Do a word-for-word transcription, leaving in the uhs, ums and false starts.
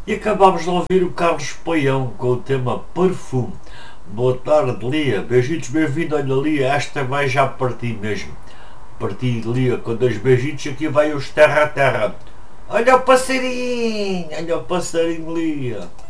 E acabámos de ouvir o Carlos Paião com o tema Perfume. Boa tarde, Lia. Beijitos, bem-vindo. Olha, Lia, esta vai já partir mesmo. Partir, Lia, com dois beijitos. Aqui vai os terra a terra. Olha o passarinho, olha o passarinho, Lia.